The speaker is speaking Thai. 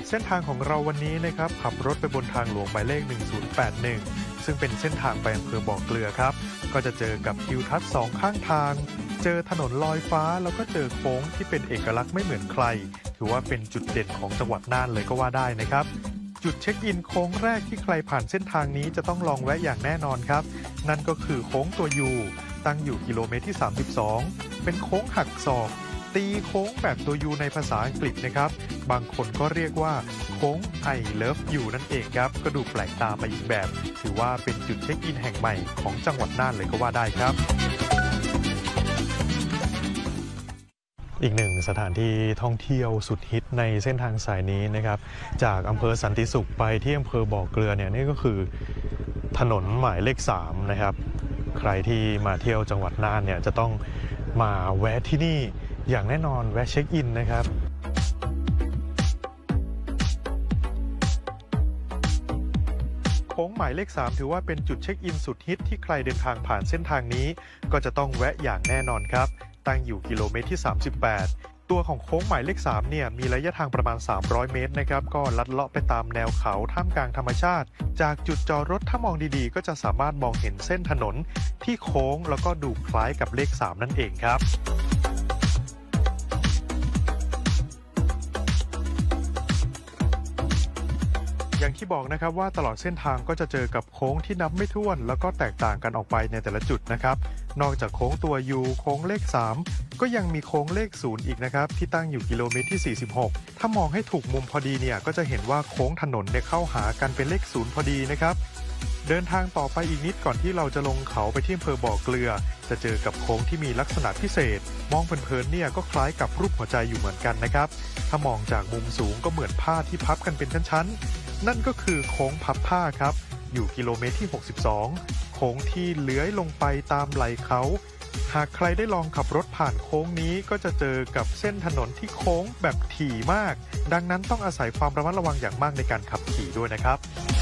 เส้นทางของเราวันนี้นะครับขับรถไปบนทางหลวงหมายเลข1081ซึ่งเป็นเส้นทางไปอำเภอบ่อเกลือครับก็จะเจอกับทิวทัศน์2ข้างทางเจอถนนลอยฟ้าแล้วก็เจอโค้งที่เป็นเอกลักษณ์ไม่เหมือนใครถือว่าเป็นจุดเด่นของจังหวัดน่านเลยก็ว่าได้นะครับจุดเช็คอินโค้งแรกที่ใครผ่านเส้นทางนี้จะต้องลองแวะอย่างแน่นอนครับนั่นก็คือโค้งตัวยูตั้งอยู่กิโลเมตรที่32เป็นโค้งหักศอกตีโค้งแบบตัวยูในภาษาอังกฤษนะครับบางคนก็เรียกว่าโค้ง I love you นั่นเองครับก็ดูแปลกตาไปอีกแบบถือว่าเป็นจุดเช็คอินแห่งใหม่ของจังหวัดน่านเลยก็ว่าได้ครับอีกหนึ่งสถานที่ท่องเที่ยวสุดฮิตในเส้นทางสายนี้นะครับจากอำเภอสันติสุขไปที่อำเภอบ่อเกลือเนี่ยนี่ก็คือถนนหมายเลข3นะครับใครที่มาเที่ยวจังหวัดน่านเนี่ยจะต้องมาแวะที่นี่อย่างแน่นอนแวะเช็คอินนะครับโค้งหมายเลข3ถือว่าเป็นจุดเช็คอินสุดฮิตที่ใครเดินทางผ่านเส้นทางนี้ก็จะต้องแวะอย่างแน่นอนครับตั้งอยู่กิโลเมตรที่38ตัวของโค้งหมายเลข3เนี่ยมีระยะทางประมาณ300เมตรนะครับก็ลัดเลาะไปตามแนวเขาท่ามกลางธรรมชาติจากจุดจอดรถถ้ามองดีๆก็จะสามารถมองเห็นเส้นถนนที่โค้งแล้วก็ดูคล้ายกับเลข3นั่นเองครับอย่างที่บอกนะครับว่าตลอดเส้นทางก็จะเจอกับโค้งที่นับไม่ถ้วนแล้วก็แตกต่างกันออกไปในแต่ละจุดนะครับนอกจากโค้งตัว U โค้งเลข3ก็ยังมีโค้งเลข0อีกนะครับที่ตั้งอยู่กิโลเมตรที่46ถ้ามองให้ถูกมุมพอดีเนี่ยก็จะเห็นว่าโค้งถนนเนี่ยเข้าหากันเป็นเลข0พอดีนะครับเดินทางต่อไปอีกนิดก่อนที่เราจะลงเขาไปที่อำเภอบ่อเกลือจะเจอกับโค้งที่มีลักษณะพิเศษมองเพลินๆเนี่ยก็คล้ายกับรูปหัวใจอยู่เหมือนกันนะครับถ้ามองจากมุมสูงก็เหมือนผ้าที่พับกันเป็นชั้นๆนั่นก็คือโค้งพับผ้าครับอยู่กิโลเมตรที่62โค้งที่เลื้อยลงไปตามไหล่เขาหากใครได้ลองขับรถผ่านโค้งนี้ก็จะเจอกับเส้นถนนที่โค้งแบบถี่มากดังนั้นต้องอาศัยความระมัดระวังอย่างมากในการขับขี่ด้วยนะครับ